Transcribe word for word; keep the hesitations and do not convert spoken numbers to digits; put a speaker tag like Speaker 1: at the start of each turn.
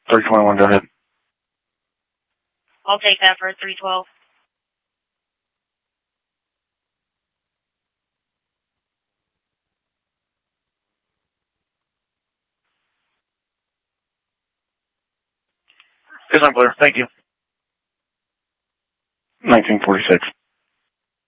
Speaker 1: three twenty-one, go ahead.
Speaker 2: I'll take that for three twelve.
Speaker 1: It's unclear. Thank you. nineteen forty-six.